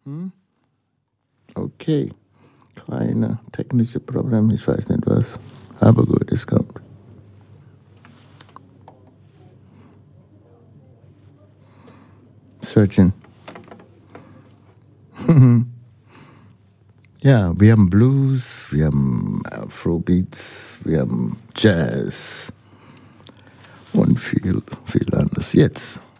Okay, kleine technische Problem, ich weiß nicht was, aber gut, es kommt. Searching. Ja, wir haben Blues, wir haben Afrobeats, wir haben Jazz und viel, viel anderes. Jetzt